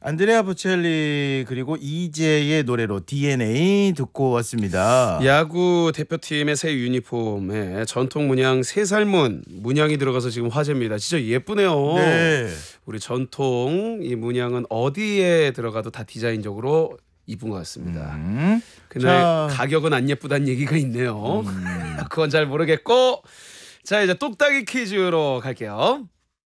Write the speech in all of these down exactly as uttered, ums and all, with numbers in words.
안드레아 보첼리 그리고 이재의 노래로 디엔에이 듣고 왔습니다. 야구 대표팀의 새 유니폼에 전통 문양 새살문 문양이 들어가서 지금 화제입니다. 진짜 예쁘네요. 네. 우리 전통 이 문양은 어디에 들어가도 다 디자인적으로 이쁜 것 같습니다. 음. 근데 자. 가격은 안 예쁘다는 얘기가 있네요. 음. 그건 잘 모르겠고, 자 이제 똑딱이 퀴즈로 갈게요.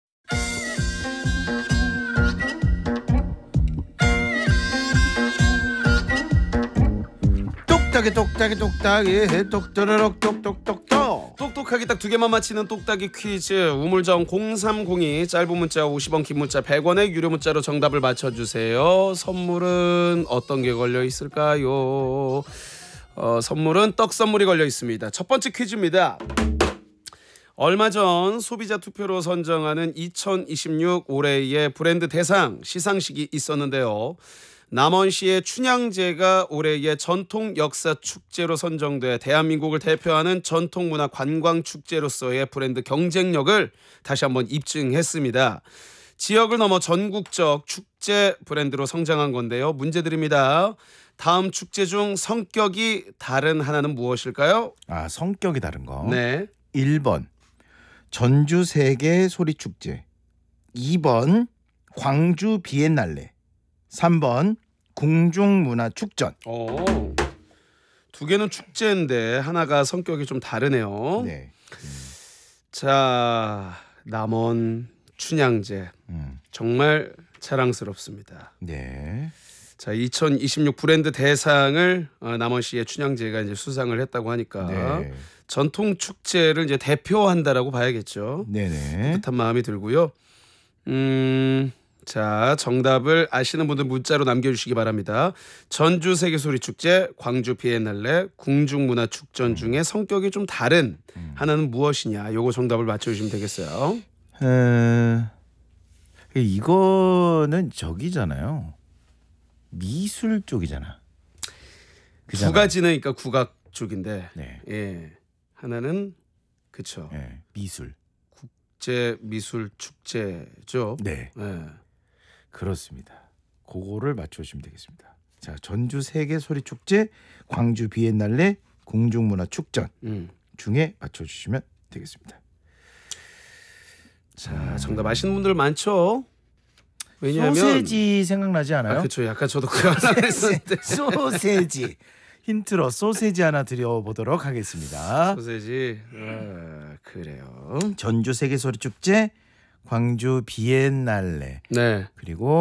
똑딱이 똑딱이 똑딱이 똑또르륵 똑똑똑똑. 똑똑하게 딱 두 개만 맞히는 똑딱이 퀴즈. 우물정 공삼공이 짧은 문자 오십 원, 긴 문자 백 원의 유료 문자로 정답을 맞춰주세요. 선물은 어떤 게 걸려 있을까요? 어, 선물은 떡 선물이 걸려 있습니다. 첫 번째 퀴즈입니다. 얼마 전 소비자 투표로 선정하는 이천이십육 올해의 브랜드 대상 시상식이 있었는데요. 남원시의 춘향제가 올해의 전통 역사 축제로 선정돼 대한민국을 대표하는 전통문화 관광 축제로서의 브랜드 경쟁력을 다시 한번 입증했습니다. 지역을 넘어 전국적 축제 브랜드로 성장한 건데요. 문제 드립니다. 다음 축제 중 성격이 다른 하나는 무엇일까요? 아, 성격이 다른 거. 네. 일 번 전주 세계 소리축제, 이 번 광주 비엔날레, 삼 번 궁중문화축전. 오, 두 개는 축제인데 하나가 성격이 좀 다르네요. 네. 자, 남원 춘향제 음. 정말 자랑스럽습니다. 네. 자, 이천이십육 브랜드 대상을 어, 남원시의 춘향제가 이제 수상을 했다고 하니까 네. 전통 축제를 이제 대표한다라고 봐야겠죠. 네네. 뿌듯한 마음이 들고요. 음, 자, 정답을 아시는 분들 문자로 남겨주시기 바랍니다. 전주 세계소리축제, 광주 비엔날레, 궁중문화축전 중에 성격이 좀 다른 하나는 무엇이냐? 요거 정답을 맞춰주시면 되겠어요. 에... 이거는 저기잖아요. 미술 쪽이잖아. 그잖아요. 두 가지는 그러니까 국악 쪽인데, 네. 예, 하나는 그쵸. 네. 미술. 국제 미술 축제죠. 네. 예. 그렇습니다. 그거를 맞춰주시면 되겠습니다. 자, 전주 세계 소리 축제, 광주 비엔날레, 궁중문화 축전 음. 중에 맞춰주시면 되겠습니다. 자, 정답 아시는 분들 많죠. 왜냐하면 소세지 생각나지 않아요? 아, 그렇죠. 약간 저도 그거 하나 했었는데 소세지 힌트로 소세지 하나 드려보도록 하겠습니다. 소세지. 아, 그래요. 전주 세계 소리 축제, 광주 비엔날레 네. 그리고